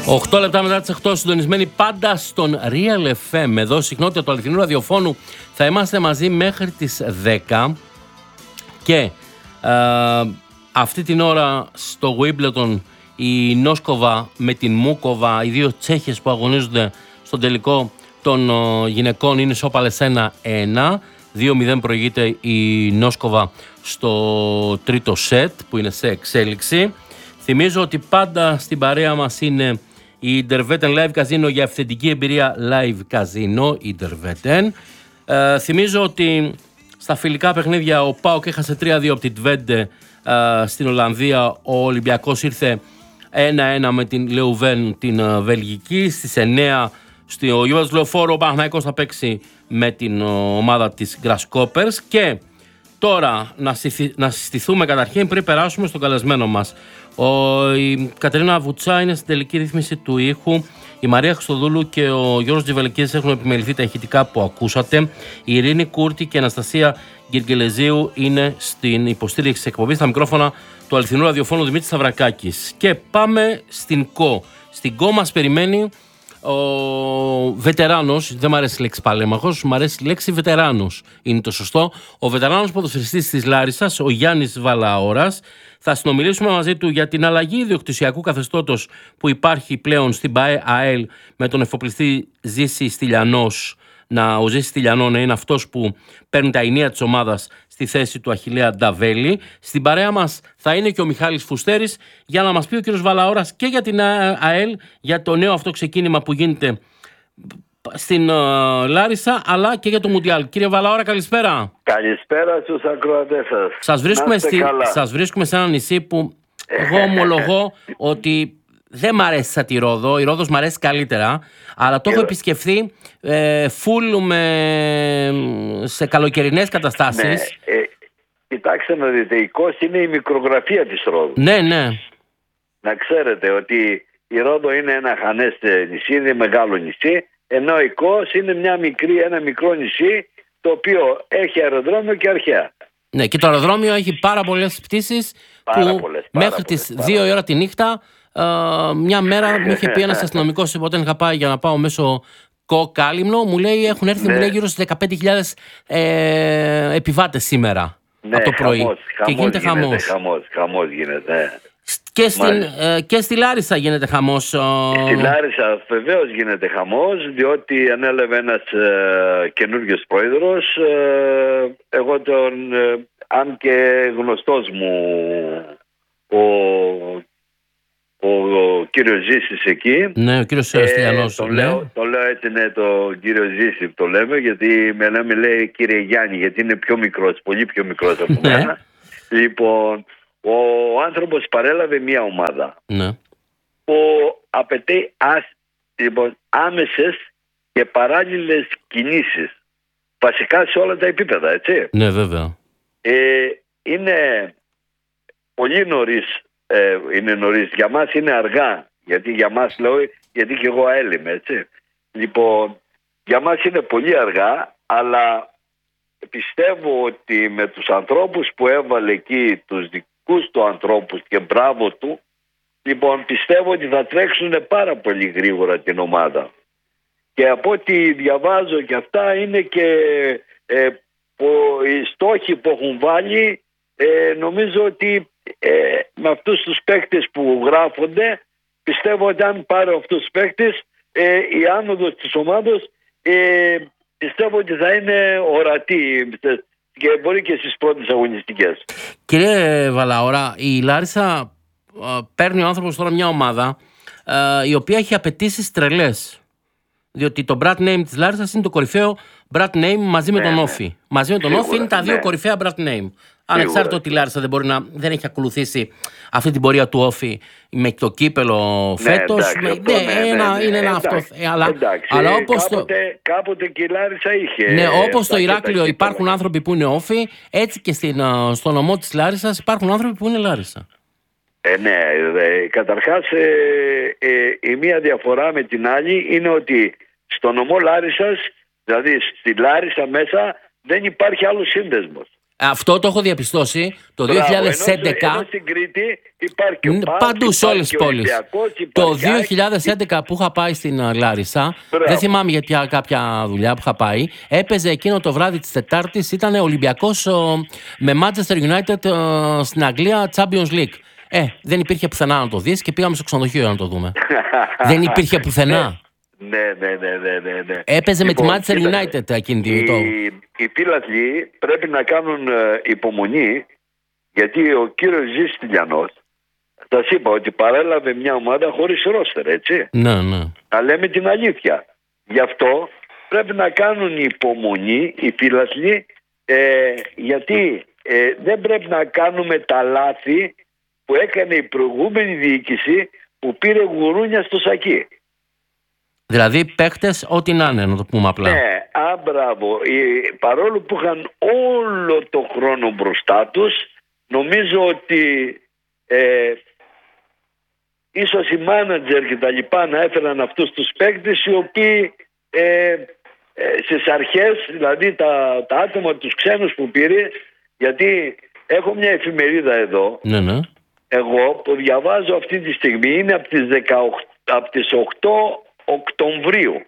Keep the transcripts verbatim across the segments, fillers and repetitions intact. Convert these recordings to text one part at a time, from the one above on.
οκτώ λεπτά μετά τις οκτώ, συντονισμένοι πάντα στον Real εφ εμ. Εδώ συχνότητα του αληθινού ραδιοφώνου. Θα είμαστε μαζί μέχρι τις δέκα. Και ε, αυτή την ώρα στο Wimbledon η Νόσκοβα με την Μούκοβα, οι δύο Τσέχες που αγωνίζονται στον τελικό των ε, γυναικών, είναι σώπαλες ένα ένα. δύο μηδέν προηγείται η Νόσκοβα στο τρίτο σετ που είναι σε εξέλιξη. Θυμίζω ότι πάντα στην παρέα μας είναι η Interveten Live Casino για αυθεντική εμπειρία Live Casino, Interveten. Ε, θυμίζω ότι στα φιλικά παιχνίδια ο ΠΑΟΚ έχασε τρία δύο από την Twente ε, στην Ολλανδία. Ο Ολυμπιακός ήρθε ένα ένα με την Λεουβέν την ε, Βελγική. Στις εννέα στο γήπεδο του Λεωφόρου ο Παναθηναϊκός θα παίξει με την ομάδα της Grasshoppers. Και τώρα να, συθυ... να συστηθούμε καταρχήν πριν περάσουμε στον καλεσμένο μας. Ο... Η Κατερίνα Βουτσά είναι στην τελική ρύθμιση του ήχου. Η Μαρία Χριστοδούλου και ο Γιώργος Τζιβελεκίδης έχουν επιμεληθεί τα ηχητικά που ακούσατε. Η Ειρήνη Κούρτη και η Αναστασία Γκυργελεζίου είναι στην υποστήριξη της εκπομπής. Στα μικρόφωνα του αληθινού ραδιοφώνου Δημήτρης Σταυρακάκης. Και πάμε στην ΚΟ. Στην ΚΟ μας περιμένει ο βετεράνος, δεν μου αρέσει η λέξη παλέμαχος, μου αρέσει η λέξη βετεράνος, είναι το σωστό. Ο βετεράνος ποδοσφαιριστής της Λάρισσας, ο Γιάννης Βαλαώρας. Θα συνομιλήσουμε μαζί του για την αλλαγή ιδιοκτησιακού καθεστώτος που υπάρχει πλέον στην ΠΑΕ ΑΕΛ με τον εφοπλιστή Ζήση Στυλιανός. Να, ο Ζήσης Στυλιανό να είναι αυτός που παίρνει τα ενία της ομάδας στη θέση του Αχιλλέα Νταβέλη. Στην παρέα μας θα είναι και ο Μιχάλης Φουστέρης για να μας πει ο κύριος Βαλαώρας και για την ΑΕΛ, για το νέο αυτό ξεκίνημα που γίνεται στην uh, Λάρισα, αλλά και για το Μουντιάλ. Κύριε Βαλαώρα, καλησπέρα. Καλησπέρα στους ακροατές σας. Σας βρίσκουμε, στη, σας βρίσκουμε σε ένα νησί που εγώ ομολογώ ότι δεν μ' αρέσει σαν τη Ρόδο, η Ρόδος μ' αρέσει καλύτερα, αλλά το έχω επισκεφθεί ε, full με, σε καλοκαιρινές καταστάσεις. Ναι, ε, κοιτάξτε να δείτε, η Κος είναι η μικρογραφία της Ρόδου. Ναι, ναι. Να ξέρετε ότι η Ρόδο είναι ένα χανές νησί, είναι μεγάλο νησί, ενώ η Κος είναι μια μικρή, ένα μικρό νησί το οποίο έχει αεροδρόμιο και αρχαία. Ναι, και το αεροδρόμιο έχει πάρα πολλές πτήσεις πάρα που πολλές, πάρα μέχρι πολλές, τις πάρα δύο η ώρα τη νύχτα uh, μια μέρα μου είχε πει ένας αστυνομικός όταν είχα πάει για να πάω μέσω ΚΟ Κάλυμνο, μου λέει έχουν έρθει ναι. μου λέει, γύρω στις δεκαπέντε χιλιάδες ε, επιβάτες σήμερα ναι, από το πρωί. Χαμός, και γίνεται, γίνεται χαμός. χαμός. Χαμός γίνεται. Και, στην, ε, και στη Λάρισα γίνεται χαμός. Ο... Στη Λάρισα βεβαίως γίνεται χαμός, διότι ανέλαβε ένας ε, καινούριος πρόεδρος. Ε, εγώ τον, ε, αν και γνωστός μου ο, ο, ο κύριος Ζήσης εκεί. Ναι, ο κύριος Στυλιανός. Ε, το, ναι. λέω, το λέω έτσι, ναι, το κύριο Ζήση το λέμε, γιατί με λέμε λέει κύριε Γιάννη, γιατί είναι πιο μικρός, πολύ πιο μικρός από μένα. Λοιπόν, ο άνθρωπος παρέλαβε μια ομάδα ναι. που απαιτεί ας, λοιπόν, άμεσες και παράλληλες κινήσεις, βασικά σε όλα τα επίπεδα, έτσι. Ναι, βέβαια. Ε, είναι πολύ νωρίς, ε, είναι νωρίς, για μας είναι αργά, γιατί για μας λέω, γιατί και εγώ ΑΕΛ είμαι, έτσι. Λοιπόν, για μας είναι πολύ αργά, αλλά πιστεύω ότι με τους ανθρώπους που έβαλε εκεί, τους δικούς του ανθρώπους και μπράβο του, λοιπόν πιστεύω ότι θα τρέξουν πάρα πολύ γρήγορα την ομάδα. Και από ό,τι διαβάζω και αυτά είναι και ε, που, οι στόχοι που έχουν βάλει, ε, νομίζω ότι ε, με αυτούς τους παίκτες που γράφονται, πιστεύω ότι αν πάρει αυτούς τους παίκτες, ε, η άνοδος της ομάδας ε, πιστεύω ότι θα είναι ορατή και μπορεί και στις πρώτες αγωνιστικές. Κύριε Βαλαώρα, η Λάρισα παίρνει ο άνθρωπος τώρα μια ομάδα η οποία έχει απαιτήσεις τρελές. Διότι το brand name της Λάρισσας είναι το κορυφαίο brand name μαζί με ναι, τον Όφη. Ναι. Μαζί με τον Όφη είναι τα δύο ναι. κορυφαία brand name. Ανεξάρτητα ότι η Λάρισα δεν, μπορεί να, δεν έχει ακολουθήσει αυτή την πορεία του Όφη με το κύπελο φέτος. Ναι, ναι, ναι, ναι, ναι, ναι, είναι ένα αυτό. Αλλά, εντάξει, αλλά όπως κάποτε, το, κάποτε και η Λάρισα είχε. Ναι, όπως στο Ηράκλειο υπάρχουν άνθρωποι που είναι Όφη, έτσι και στην, στο νομό της Λάρισσας υπάρχουν άνθρωποι που είναι Λάρισα. Ε, ναι, δε, καταρχάς ε, ε, η μία διαφορά με την άλλη είναι ότι στο νομό Λάρισσας, δηλαδή στη Λάρισα μέσα, δεν υπάρχει άλλος σύνδεσμος. Αυτό το έχω διαπιστώσει το δύο χιλιάδες έντεκα. Ενώ στην Κρήτη υπάρχει ο ΠΑΟΚ, παντού σε όλες τις πόλεις. Το δύο χιλιάδες έντεκα που είχα πάει στην Λάρισα, Μπράβο. δεν θυμάμαι για ποια, κάποια δουλειά που είχα πάει, έπαιζε εκείνο το βράδυ της Τετάρτης, ήταν Ολυμπιακός ο, με Manchester United ο, στην Αγγλία Champions League. Ε, δεν υπήρχε πουθενά να το δεις και πήγαμε στο ξενοδοχείο να το δούμε. Δεν υπήρχε πουθενά. Ναι, ναι, ναι, ναι, ναι, ναι. Έπαιζε λοιπόν, με τη Manchester κοίτα, United εκείνη την το. Οι φίλαθλοι πρέπει να κάνουν ε, υπομονή, γιατί ο κύριος Ζήσης Τηλιανός, θα σας είπα ότι παρέλαβε μια ομάδα χωρίς ρόστερ, έτσι. Ναι, ναι. Να λέμε την αλήθεια. Γι' αυτό πρέπει να κάνουν υπομονή οι φίλαθλοι, ε, γιατί ε, δεν πρέπει να κάνουμε τα λάθη που έκανε η προηγούμενη διοίκηση που πήρε γουρούνια στο σακί. Δηλαδή παίχτες ό,τι να είναι, να το πούμε απλά. Ναι, α, μπράβο. Παρόλο που είχαν όλο το χρόνο μπροστά τους, νομίζω ότι ε, ίσως οι μάνατζερ και τα λοιπά να έφεραν αυτούς τους παίκτες, οι οποίοι ε, ε, στις αρχές, δηλαδή τα, τα άτομα τους ξένους που πήρε, γιατί έχω μια εφημερίδα εδώ, ναι, ναι. εγώ που διαβάζω αυτή τη στιγμή, είναι από τις, δεκαοκτώ, από τις οκτώ Οκτωβρίου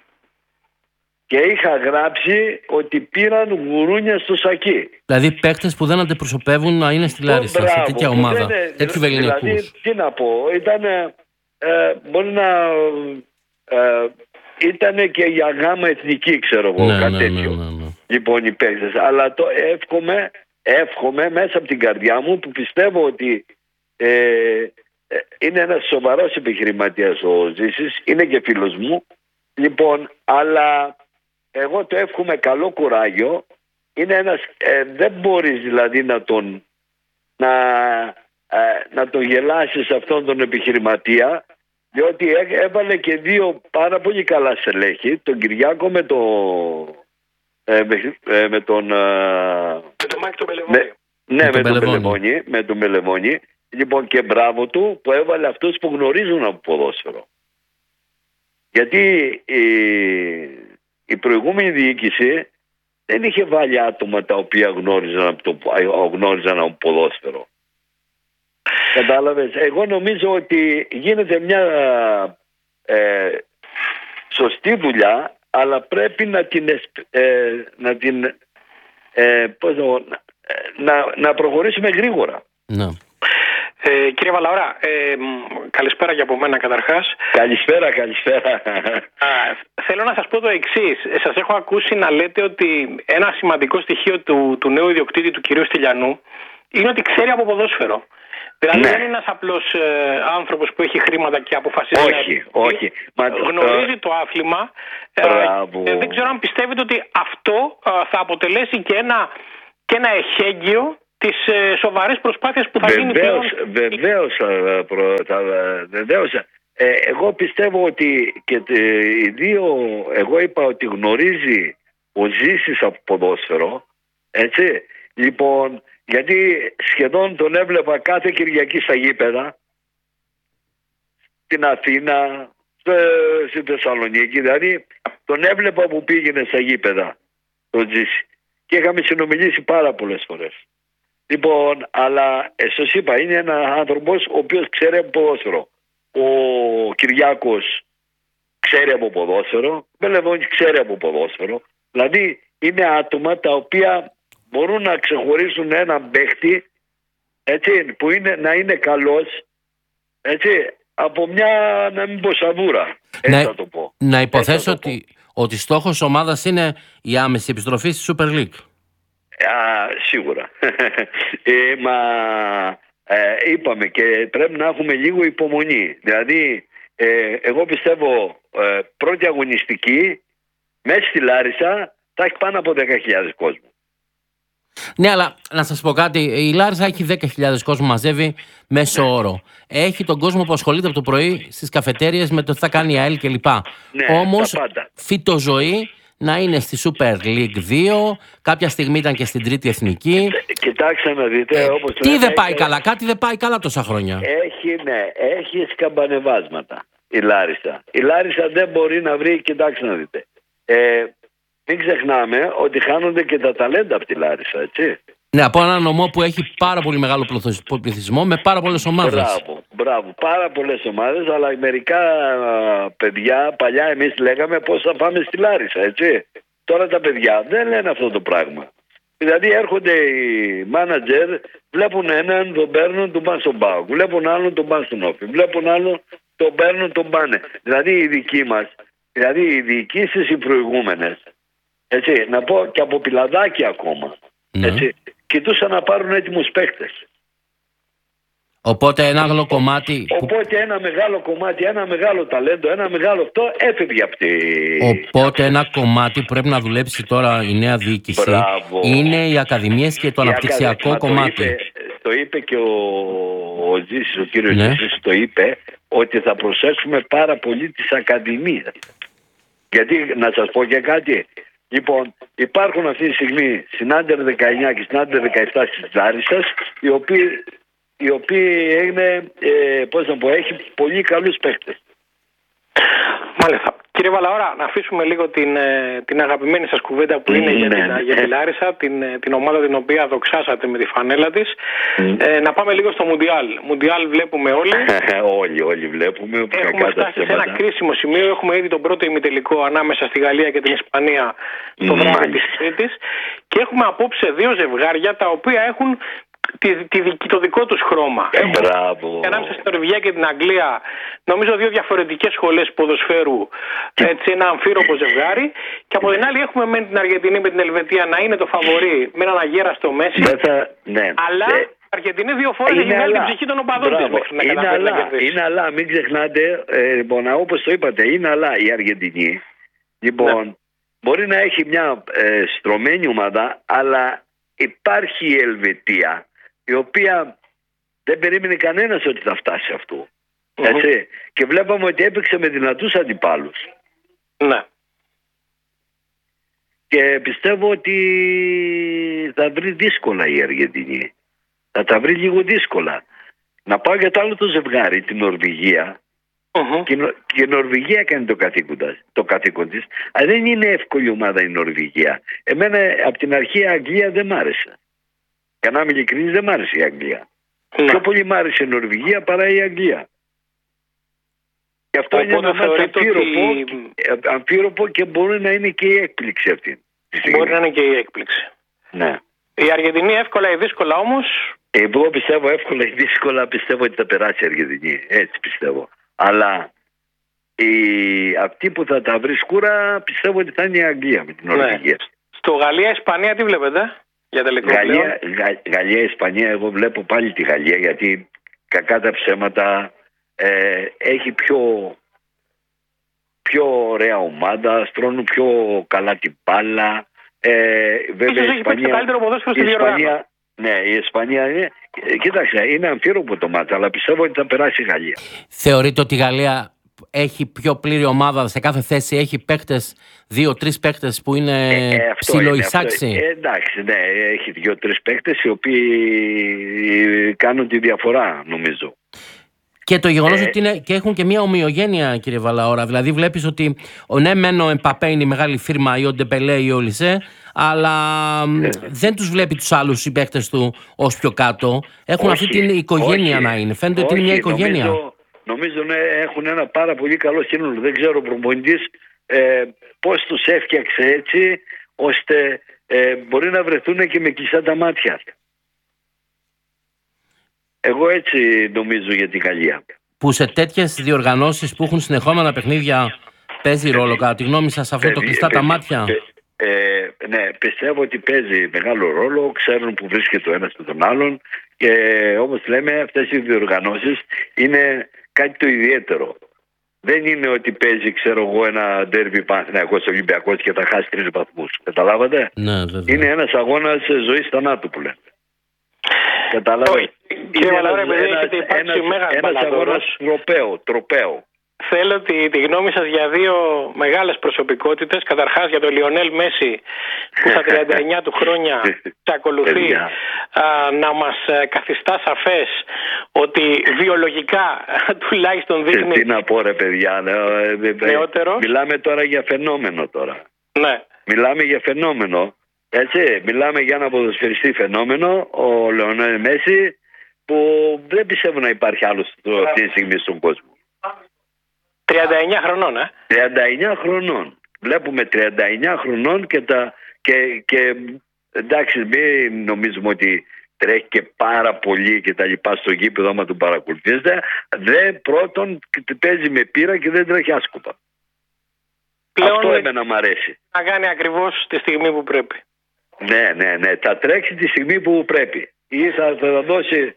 και είχα γράψει ότι πήραν γουρούνια στο σακί. Δηλαδή παίκτες που δεν αντιπροσωπεύουν να είναι στη Λάρισα, σε τέτοια ομάδα, τέτοιου βεληνικούς. Δηλαδή, τι να πω, ήταν, ε, μπορεί να ε, ήταν και για γάμα εθνική, ξέρω εγώ, ναι, κάτι ναι, τέτοιο. Ναι, ναι, ναι. Λοιπόν, οι παίκτες. Αλλά το εύχομαι, εύχομαι μέσα από την καρδιά μου, που πιστεύω ότι ε, είναι ένας σοβαρός επιχειρηματίας ο Ζήσης, είναι και φίλος μου. Λοιπόν, αλλά εγώ το εύχομαι καλό κουράγιο. Είναι ένας, ε, δεν μπορείς δηλαδή να τον, να, ε, να τον γελάσεις αυτόν τον επιχειρηματία, διότι έβαλε και δύο πάρα πολύ καλά στελέχη, τον Κυριάκο με, το, ε, με, ε, με τον... Ε, με τον Μάκη τον Πελεμόνη. Ναι, με, με τον Πελεμόνη, με τον Πελεμόνη. Λοιπόν, και μπράβο του που έβαλε αυτούς που γνωρίζουν από ποδόσφαιρο. Γιατί η, η προηγούμενη διοίκηση δεν είχε βάλει άτομα τα οποία γνώριζαν από, το, γνώριζαν από ποδόσφαιρο. Κατάλαβες. Εγώ νομίζω ότι γίνεται μια ε, σωστή δουλειά, αλλά πρέπει να την, ε, να, την ε, πώς το, να, να προχωρήσουμε γρήγορα. Ναι. Ε, κύριε Βαλαωρά, ε, καλησπέρα και από μένα καταρχάς. Καλησπέρα, καλησπέρα. Α, θέλω να σας πω το εξής. Σας έχω ακούσει να λέτε ότι ένα σημαντικό στοιχείο του, του νέου ιδιοκτήτη, του κυρίου Στυλιανού, είναι ότι ξέρει από ποδόσφαιρο. Δηλαδή ναι. δεν είναι ένας απλός ε, άνθρωπος που έχει χρήματα και αποφασίζει. Όχι, όχι. Μα, γνωρίζει ε, το άθλημα. Ε, ε, δεν ξέρω αν πιστεύετε ότι αυτό ε, θα αποτελέσει και ένα, και ένα εχέγγυο τις ε, σοβαρές προσπάθειες που θα βεβαίως, γίνει πλέον. Βεβαίως, βεβαίως. Ε, εγώ πιστεύω ότι και ε, οι δύο, εγώ είπα ότι γνωρίζει ο Ζήσης από ποδόσφαιρο, έτσι. Λοιπόν, γιατί σχεδόν τον έβλεπα κάθε Κυριακή στα γήπεδα, στην Αθήνα, στη Θεσσαλονίκη, δηλαδή τον έβλεπα που πήγαινε στα γήπεδα, τον Ζήση. Και είχαμε συνομιλήσει πάρα πολλές φορές. Λοιπόν, αλλά σας είπα, είναι ένας άνθρωπος ο οποίος ξέρει από ποδόσφαιρο. Ο Κυριάκος ξέρει από ποδόσφαιρο, ο Πελεμόνης ξέρει από ποδόσφαιρο. Δηλαδή είναι άτομα τα οποία μπορούν να ξεχωρίσουν έναν παίχτη, έτσι, που είναι, να είναι καλός, έτσι, από μια, να μην πω σαβούρα, έτσι να, θα το πω. Να υποθέσω ότι, ότι στόχος της ομάδας είναι η άμεση επιστροφή στη Super League. Α, σίγουρα. ε, μα ε, είπαμε και πρέπει να έχουμε λίγο υπομονή. Δηλαδή, ε, εγώ πιστεύω ε, πρώτη αγωνιστική μέσα στη Λάρισα θα έχει πάνω από δέκα χιλιάδες κόσμο. Ναι, αλλά να σας πω κάτι. Η Λάρισα έχει δέκα χιλιάδες κόσμο, μαζεύει μέσο όρο. Έχει τον κόσμο που ασχολείται από το πρωί στις καφετέριες με το τι θα κάνει η ΑΕΛ κλπ. Ναι, όμως φυτοζωή να είναι στη Super League δύο, κάποια στιγμή ήταν και στην τρίτη εθνική. Κοιτάξτε να δείτε, ε, όπως τι λέμε, δεν πάει έχει, καλά, κάτι δεν πάει καλά τόσα χρόνια. Έχει, ναι, έχει σκαμπανεβάσματα η Λάρισα. Η Λάρισα δεν μπορεί να βρει, κοιτάξτε να δείτε. Ε, μην ξεχνάμε ότι χάνονται και τα ταλέντα από τη Λάρισα, έτσι. Ναι, από ένα νομό που έχει πάρα πολύ μεγάλο πληθυσμό με πάρα πολλές ομάδες. Μπράβο, μπράβο. Πάρα πολλές ομάδες, αλλά μερικά παιδιά παλιά εμείς λέγαμε πώς θα πάμε στη Λάρισα, έτσι. Τώρα τα παιδιά δεν λένε αυτό το πράγμα. Δηλαδή έρχονται οι μάνατζερ, βλέπουν έναν, τον παίρνουν, τον πάνε στον ΠΑΟΚ. Βλέπουν άλλον, τον πάνε στον Όφη. Βλέπουν άλλον, τον παίρνουν, τον πάνε. Δηλαδή οι δικοί μας, δηλαδή οι διοικήσεις οι προηγούμενες, έτσι, να πω και από πιλαδάκι ακόμα, ναι. έτσι, κοιτούσαν να πάρουν έτοιμους παίχτες. Οπότε ένα άλλο κομμάτι... Οπότε ένα μεγάλο κομμάτι, ένα μεγάλο ταλέντο, ένα μεγάλο αυτό έφευγε από τη... Οπότε ένα κομμάτι που πρέπει να δουλέψει τώρα η νέα διοίκηση. Μπράβο. Είναι οι ακαδημίες και το η αναπτυξιακό ακαδημία, κομμάτι. Το είπε, το είπε και ο, ο Ζήσης, ο κύριος ναι. Ζήσης το είπε, ότι θα προσέξουμε πάρα πολύ τις ακαδημίες. Γιατί να σας πω και κάτι. Λοιπόν, υπάρχουν αυτή τη στιγμή στην Άντερ δεκαεννιά και στην Άντερ δεκαεπτά της Λάρισσας, οι οποίοι, οι οποίοι είναι, ε, πώς να πω, έχει πολύ καλούς παίχτες. Μάλιστα. Κύριε Βαλαώρα, να αφήσουμε λίγο την, την αγαπημένη σας κουβέντα που είναι mm, για, την, ναι. για τη Λάρισα, την, την ομάδα την οποία δοξάσατε με τη φανέλα της. Mm. Ε, να πάμε λίγο στο Μουντιάλ. Μουντιάλ βλέπουμε όλοι. όλοι, όλοι βλέπουμε. Έχουμε φτάσει σε ένα κρίσιμο σημείο. Έχουμε ήδη τον πρώτο ημιτελικό ανάμεσα στη Γαλλία και την Ισπανία το βράδυ της Τρίτης. Και έχουμε απόψε δύο ζευγάρια τα οποία έχουν Τη, τη, το δικό τους χρώμα. Ε, μπράβο. Και ανάμεσα στην Νορβηγία και την Αγγλία, νομίζω δύο διαφορετικές σχολές ποδοσφαίρου, έτσι, ένα αμφίροπο ζευγάρι. Και από την άλλη έχουμε με την Αργεντινή με την Ελβετία να είναι το φαβορί με έναν αγέραστο Μέση. Θα, ναι. Αλλά η ε, Αργεντινή δύο φορές έχει βγάλει την ψυχή των οπαδών της. Είναι αλλά, είναι αλλά, μην ξεχνάτε, ε, λοιπόν, όπως το είπατε, είναι αλλά η Αργεντινή. Λοιπόν, ναι. μπορεί να έχει μια ε, στρωμένη ομάδα, αλλά υπάρχει η Ελβετία, η οποία δεν περίμενε κανένας ότι θα φτάσει αυτό. Mm-hmm. Έτσι. Και βλέπαμε ότι έπαιξε με δυνατούς αντιπάλους. Ναι. Και πιστεύω ότι θα βρει δύσκολα η Αργεντινή. Θα τα βρει λίγο δύσκολα. Να πάω για το άλλο το ζευγάρι, την Νορβηγία. Mm-hmm. Και, και η Νορβηγία έκανε το καθήκον, το καθήκον της. Αλλά δεν είναι εύκολη ομάδα η Νορβηγία. Εμένα από την αρχή η Αγγλία δεν μ' άρεσε. Για να είμαι ειλικρινής, δεν μ' άρεσε η Αγγλία. Mm. Πιο πολύ μ' άρεσε η Νορβηγία παρά η Αγγλία. Και αυτό οπότε είναι ένα μάτς αμφίροπο, ότι... αμφίροπο και μπορεί να είναι και η έκπληξη αυτή. Μπορεί να είναι και η έκπληξη. Ναι. Η Αργεντινή εύκολα ή δύσκολα όμως. Εγώ πιστεύω εύκολα ή δύσκολα πιστεύω ότι θα περάσει η Αργεντινή. Έτσι πιστεύω. Αλλά η... αυτή που θα τα βρει σκούρα πιστεύω ότι θα είναι η Αγγλία με την Νορβηγία. Ναι. Στο Γαλλία-Ισπανία τι βλέπετε για τελικό Γαλλία, Γα... Γαλλία-Ισπανία εγώ βλέπω πάλι τη Γαλλία, γιατί κακά τα ψέματα ε, έχει πιο, πιο ωραία ομάδα, στρώνουν πιο καλά την μπάλα. Ε, βέβαια ίσως η Ισπανία, έχει το καλύτερο ποδόσφαιρο στη διοργάνωση. Ναι, η Ισπανία είναι, κοίταξε, είναι αμφίροπο το μάτι, αλλά πιστεύω ότι θα περάσει η Γαλλία. Θεωρείτε ότι η Γαλλία έχει πιο πλήρη ομάδα, σε κάθε θέση έχει παίκτες, δύο-τρεις παίκτες που είναι ε, ε, ψιλοεισάξιοι? Ε, εντάξει, ναι, έχει δύο-τρεις παίκτες οι οποίοι κάνουν τη διαφορά, νομίζω. Και το γεγονός ε, ότι είναι, και έχουν και μια ομοιογένεια, κύριε Βαλαώρα. Δηλαδή βλέπεις ότι ο ναι μεν ο Εμπαπέ είναι η μεγάλη φίρμα, ή ο Ντεμπελέ ή ο Λισέ, αλλά ε, δεν τους βλέπει τους άλλους συμπαίκτες του ως πιο κάτω. Έχουν όχι, αυτή την οικογένεια όχι, να είναι. Φαίνεται όχι, ότι είναι μια οικογένεια. Νομίζω, νομίζω ναι, έχουν ένα πάρα πολύ καλό σύνολο. Δεν ξέρω ο προπονητής ε, πώς τους έφτιαξε έτσι, ώστε ε, μπορεί να βρεθούν και με κλειστά τα μάτια. Εγώ έτσι νομίζω για την Γαλλία. Που σε τέτοιες διοργανώσεις που έχουν συνεχόμενα παιχνίδια παίζει ρόλο, κατά τη γνώμη σας, αυτό το κλειστά τα μάτια? Ε, ε, ναι, πιστεύω ότι παίζει μεγάλο ρόλο. Ξέρουν που βρίσκεται ο ένας με τον άλλον. Και όπως λέμε, αυτές οι διοργανώσεις είναι κάτι το ιδιαίτερο. Δεν είναι ότι παίζει, ξέρω εγώ, ένα ντέρμπι Παναθηναϊκός Ολυμπιακός και θα χάσει τρεις βαθμούς. Καταλάβατε? Ναι, είναι ένας αγώνας ζωής θανάτου που λένε. Καταλάβατε? Κύριε Βαλαώρα, επειδή έχετε υπάρξει ένας αγώνας τροπαίο, τροπαίο. Θέλω τη, τη γνώμη σας για δύο μεγάλες προσωπικότητες. Καταρχάς για τον Λιονέλ Μέση, που στα τριάντα εννιά του χρόνια ακολουθεί να μας καθιστά σαφές, ότι βιολογικά τουλάχιστον δείχνει... Τι να πω ρε παιδιά, νεότερο. Μιλάμε τώρα για φαινόμενο τώρα. Ναι. Μιλάμε για φαινόμενο. Έτσι, μιλάμε για ένα ποδοσφαιριστή φαινόμενο, ο Λεωνέλ Μέση, που δεν πιστεύω να υπάρχει άλλος αυτή τη στιγμή στον κόσμο. τριάντα εννιά χρονών, ε. τριάντα εννιά χρονών. Βλέπουμε τριάντα εννιά χρονών και, τα, και, και εντάξει, μην νομίζουμε ότι τρέχει και πάρα πολύ και τα λοιπά στο γήπεδο άμα τον παρακολουθήσετε. Δεν, πρώτον παίζει με πείρα και δεν τρέχει άσκοπα. Πλέον αυτό εμένα μ' αρέσει. Να κάνει ακριβώς τη στιγμή που πρέπει. Ναι, ναι, ναι. Θα τρέξει τη στιγμή που πρέπει. Ή θα, θα δώσει...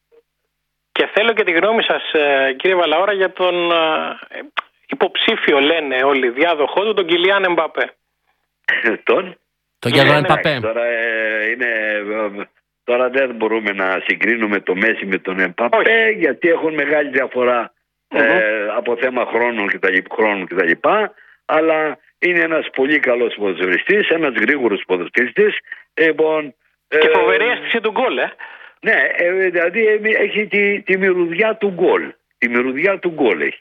Και θέλω και τη γνώμη σας, κύριε Βαλαώρα, για τον υποψήφιο, λένε όλοι, διάδοχό του, τον Κιλιάν Εμπαπέ. Τον? Τον Κιλιάν Εμπαπέ. Τώρα, ε, είναι, τώρα δεν μπορούμε να συγκρίνουμε το Μέση με τον Εμπαπέ, γιατί έχουν μεγάλη διαφορά mm-hmm. ε, από θέμα χρόνου κτλ. Αλλά είναι ένας πολύ καλός ποδοσφαιριστής, ένας γρήγορος ποδοσφαιριστής. Λοιπόν, και φοβερή αίσθηση του γκολ, ε. Ναι, ε, δηλαδή έχει τη, τη μυρωδιά του γκολ. Τη μυρωδιά του γκολ έχει.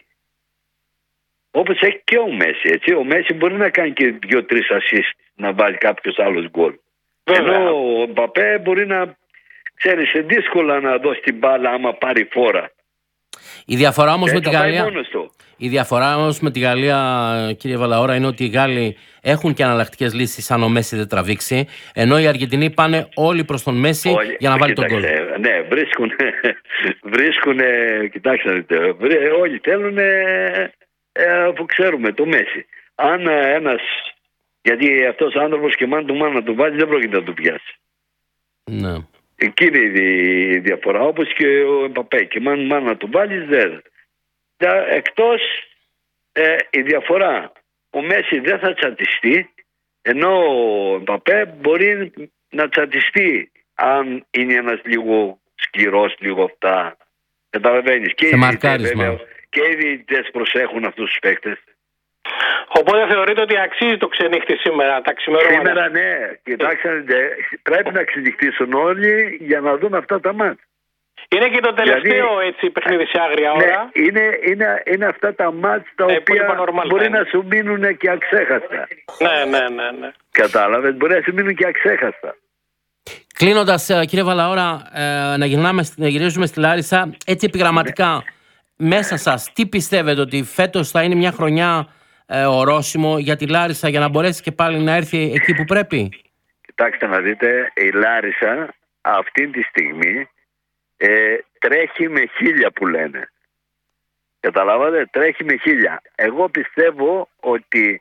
Όπως έχει και ο Μέση, έτσι. Ο Μέση μπορεί να κάνει και δύο-τρεις assist να βάλει κάποιος άλλος γκολ. Ενώ ο Μπαπέ μπορεί να, ξέρεις, δύσκολα να δώσει την μπάλα άμα πάρει φόρα. Η διαφορά όμως με τη Γαλλία... του. Η διαφορά όμως με τη Γαλλία, κύριε Βαλαώρα, είναι ότι οι Γάλλοι έχουν και αναλλακτικές λύσεις αν ο Μέση δεν τραβήξει, ενώ οι Αργεντινοί πάνε όλοι προς τον Μέση όλοι, για να βάλει τον γκολ. Ναι, βρίσκουν, βρίσκουν, κοιτάξτε, όλοι θέλουν, αφού ξέρουμε, το Μέση. Αν ένας, γιατί αυτός ο άνθρωπος και μάνα του μάνα του βάζει, δεν πρόκειται να του πιάσει. Ναι. Εκείνη η διαφορά, όπως και ο Εμπαπέ, και μάνα μάνα του βάλει, δεν. Εκτός ε, η διαφορά, ο Μέση δεν θα τσατιστεί, ενώ ο Εμπαπέ μπορεί να τσατιστεί αν είναι ένας λίγο σκληρός, λίγο αυτά. Καταλαβαίνεις. Και οι διαιτητές προσέχουν αυτούς τους παίκτες. Οπότε θεωρείτε ότι αξίζει το ξενύχτη σήμερα, τα ξημερώματα? Σήμερα ναι, κοιτάξτε, πρέπει να ξενυχτήσουν όλοι για να δουν αυτά τα μάτια. Είναι και το τελευταίο δηλαδή, έτσι παιχνίδι σε άγρια ώρα. Ναι, είναι, είναι, είναι αυτά τα μάτς τα ε, οποία νορμάλ, μπορεί ναι. να σου μείνουν και αξέχαστα. Ναι, ναι, ναι, ναι. Κατάλαβες, μπορεί να σου μείνουν και αξέχαστα. Κλείνοντας, κύριε Βαλαώρα, ε, να, γυρνάμε, να γυρίσουμε στη Λάρισα, έτσι επιγραμματικά, ναι. μέσα σας, τι πιστεύετε ότι φέτος θα είναι μια χρονιά ε, ορόσημο για τη Λάρισα για να μπορέσει και πάλι να έρθει εκεί που πρέπει? Κοιτάξτε να δείτε, η Λάρισα αυτή τη στιγμή Ε, τρέχει με χίλια που λένε. Καταλάβατε, τρέχει με χίλια. Εγώ πιστεύω ότι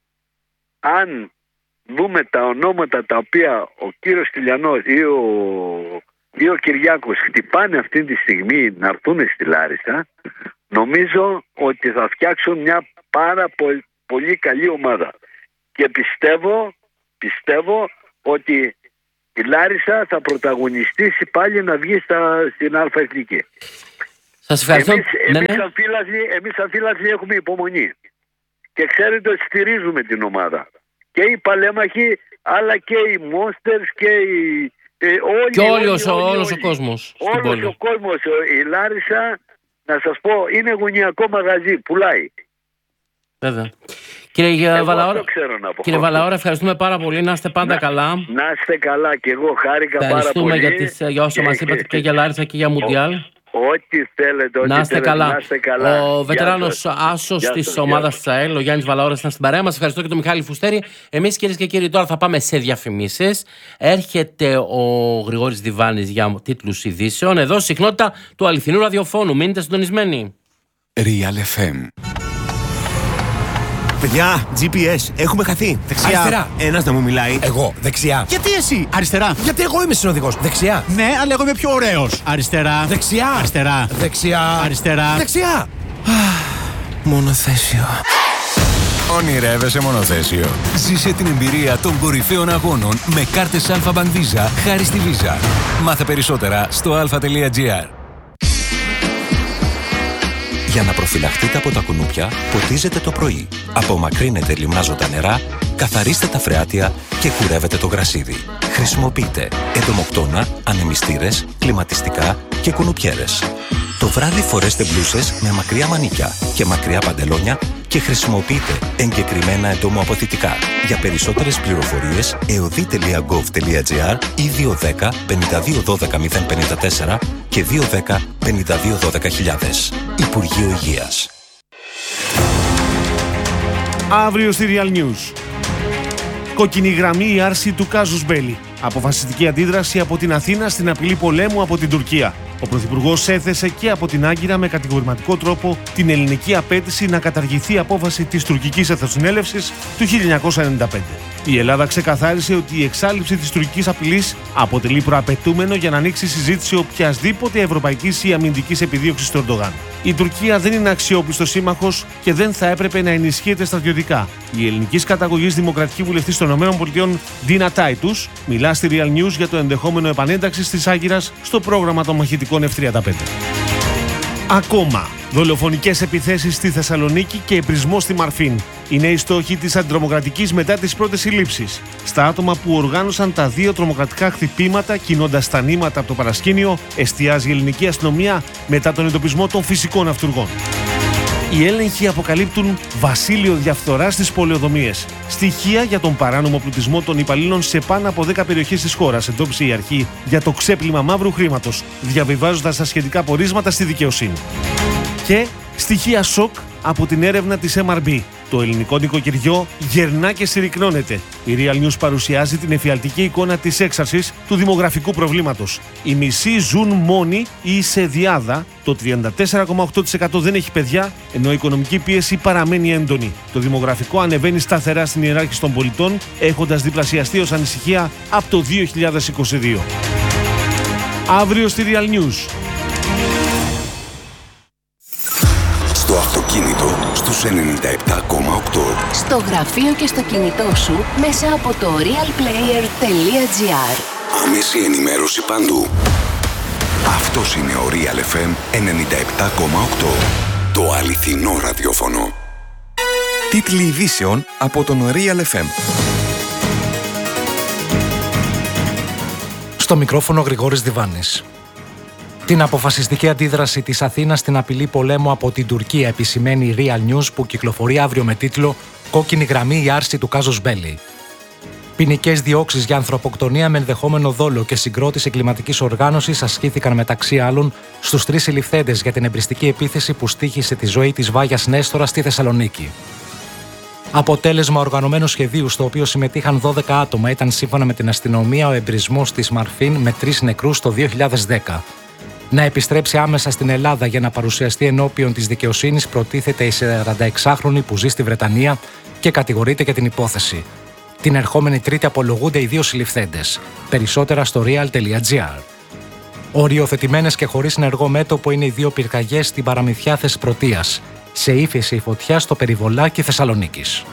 αν δούμε τα ονόματα τα οποία ο κύριος Τηλιανός ή ο, ή ο Κυριάκος χτυπάνε αυτή τη στιγμή να έρθουν στη Λάρισα, νομίζω ότι θα φτιάξουν μια πάρα πολύ, πολύ καλή ομάδα. Και πιστεύω, πιστεύω ότι η Λάρισα θα πρωταγωνιστήσει πάλι να βγει στα, στην Α' Εθνική. Σας ευχαριστώ. Εμείς, ναι, εμείς, ναι. σαν φίλαθλοι, εμείς σαν φίλαθλοι έχουμε υπομονή. Και ξέρετε ότι στηρίζουμε την ομάδα. Και οι παλέμαχοι, αλλά και οι Monsters και οι... Ε, όλοι, και όλοι, όλοι, όλοι, όλοι, όλος όλοι. ο κόσμος. Όλος ο κόσμος. Η Λάρισα, να σας πω, είναι γωνιακό μαγαζί. Πουλάει. Βέβαια. Κύριε Βαλαώρα, κύριε Βαλαώρα, ευχαριστούμε πάρα πολύ. Να είστε πάντα να, καλά. Να είστε καλά και εγώ χάρηκα πάρα πολύ. Ευχαριστούμε για, τις, για όσα μας είπατε και για Λάρισα και για Μουντιάλ. Ό,τι θέλετε, ό,τι να είστε θέλετε, καλά. Να είστε καλά. Ο βετεράνος άσος της ομάδας ΣΑΕΛ, ο Γιάννης Βαλαώρας, ήταν στην παρέα μας. Ευχαριστώ και τον Μιχάλη Φουστέρη. Εμείς, κυρίες και κύριοι, τώρα θα πάμε σε διαφημίσεις. Έρχεται ο Γρηγόρης Διβάνης για τίτλους ειδήσεων. Εδώ συχνότητα του αληθινού ραδιοφώνου. Μείνετε συντονισμένοι. Real εφ εμ. Παιδιά, τζι πι ες, έχουμε χαθεί. Δεξιά. Αριστερά. Ένας να μου μιλάει. Εγώ, δεξιά. Γιατί εσύ, αριστερά. Γιατί εγώ είμαι συνοδηγός. Δεξιά. Ναι, αλλά εγώ είμαι πιο ωραίος. Αριστερά. Δεξιά. Αριστερά. Δεξιά. Αριστερά. Δεξιά. Μονοθέσιο. Ονειρεύεσαι μονοθέσιο. Ζήσε την εμπειρία των κορυφαίων αγώνων με κάρτες Alpha Bank Visa χάρη στη Visa. Μάθε περισσότερα στο αλφα τελεία τζι άρ. Για να προφυλαχτείτε από τα κουνούπια, ποτίζετε το πρωί. Απομακρύνετε λιμνάζοντα νερά, καθαρίστε τα φρεάτια και κουρεύετε το γρασίδι. Χρησιμοποιείτε εντομοκτώνα, ανεμιστήρες, κλιματιστικά και κουνουπιέρες. Το βράδυ φορέστε μπλούσες με μακριά μανίκια και μακριά παντελόνια και χρησιμοποιείτε εγκεκριμένα εντομοαποθητικά. Για περισσότερες πληροφορίες εωδή τελεία γκοβ τελεία τζι άρ ή δύο ένα μηδέν πέντε δύο ένα δύο μηδέν πέντε τέσσερα και δύο ένα μηδέν πέντε δύο ένα δύο χιλιάδες. Υπουργείο Υγείας. Αύριο στη Real News. Κόκκινη γραμμή η άρση του κάζους μπέλι. Αποφασιστική αντίδραση από την Αθήνα στην απειλή πολέμου από την Τουρκία. Ο Πρωθυπουργός έθεσε και από την Άγκυρα με κατηγορηματικό τρόπο την ελληνική απέτηση να καταργηθεί η απόφαση της τουρκικής εθνοσυνέλευσης του χίλια εννιακόσια ενενήντα πέντε. Η Ελλάδα ξεκαθάρισε ότι η εξάλειψη της τουρκικής απειλής αποτελεί προαπαιτούμενο για να ανοίξει συζήτηση οποιασδήποτε ευρωπαϊκής ή αμυντικής επιδίωξης του Ερντογάν. Η Τουρκία δεν είναι αξιόπιστος σύμμαχος και δεν θα έπρεπε να ενισχύεται στρατιωτικά. Η ελληνικής καταγωγής δημοκρατική βουλευτής των ΗΠΑ, Ντίνα Τάιτους, μιλά στη Real News για το ενδεχόμενο επανένταξης της Άγκυρας στο πρόγραμμα των μαχητικών εφ τριάντα πέντε. Ακόμα, δολοφονικές επιθέσεις στη Θεσσαλονίκη και επρισμό στη Μαρφίν είναι οι στόχοι της αντιτρομοκρατικής μετά τις πρώτες συλλήψεις. Στα άτομα που οργάνωσαν τα δύο τρομοκρατικά χτυπήματα, κινώντας τα νήματα από το παρασκήνιο, εστιάζει η ελληνική αστυνομία μετά τον εντοπισμό των φυσικών αυτουργών. Οι έλεγχοι αποκαλύπτουν βασίλειο διαφθοράς στις πολεοδομίες. Στοιχεία για τον παράνομο πλουτισμό των υπαλλήλων σε πάνω από δέκα περιοχές της χώρας εντόπισε η αρχή για το ξέπλυμα μαύρου χρήματος, διαβιβάζοντας τα σχετικά πορίσματα στη δικαιοσύνη. Και στοιχεία σοκ από την έρευνα της εμ αρ μπι. Το ελληνικό νοικοκυριό γερνά και συρρυκνώνεται. Η Real News παρουσιάζει την εφιαλτική εικόνα της έξαρσης του δημογραφικού προβλήματος. Οι μισοί ζουν μόνοι ή σε διάδα, το τριάντα τέσσερα κόμμα οκτώ τοις εκατό δεν έχει παιδιά, ενώ η οικονομική πίεση παραμένει έντονη. Το δημογραφικό ανεβαίνει σταθερά στην ιεράρχηση των πολιτών, έχοντας διπλασιαστεί ως ανησυχία από το δύο χιλιάδες είκοσι δύο. Αύριο στη Real News. Στο αυτοκίνητο στους ενενήντα επτά κόμμα οκτώ. Στο γραφείο και στο κινητό σου μέσα από το realplayer τελεία τζι άρ. Άμεση ενημέρωση παντού. Αυτός είναι ο Real εφ εμ ενενήντα επτά κόμμα οκτώ. Το αληθινό ραδιόφωνο. Τίτλοι ειδήσεων από τον Real εφ εμ. Στο μικρόφωνο Γρηγόρης Διβάνης. Την αποφασιστική αντίδραση της Αθήνας στην απειλή πολέμου από την Τουρκία επισημαίνει η Real News που κυκλοφορεί αύριο με τίτλο «Κόκκινη γραμμή η άρση του κάζους μπέλι». Ποινικές διώξεις για ανθρωποκτονία με ενδεχόμενο δόλο και συγκρότηση εγκληματικής οργάνωσης ασκήθηκαν μεταξύ άλλων στους τρεις συλληφθέντες για την εμπριστική επίθεση που στοίχησε τη ζωή της Βάγιας Νέστορα στη Θεσσαλονίκη. Αποτέλεσμα οργανωμένου σχεδίου στο οποίο συμμετείχαν δώδεκα άτομα ήταν σύμφωνα με την αστυνομία ο εμπρισμός της Μαρφίν με τρεις νεκρούς το δύο χιλιάδες δέκα. Να επιστρέψει άμεσα στην Ελλάδα για να παρουσιαστεί ενώπιον της δικαιοσύνης προτίθεται η σαρανταεξάχρονη που ζει στη Βρετανία και κατηγορείται για την υπόθεση. Την ερχόμενη Τρίτη απολογούνται οι δύο συλληφθέντες. Περισσότερα στο real τελεία τζι άρ. Οριοθετημένες και χωρίς ενεργό μέτωπο είναι οι δύο πυρκαγιές στην παραμυθιά Θεσπρωτείας. Σε ύφεση η φωτιά στο περιβολάκι Θεσσαλονίκης.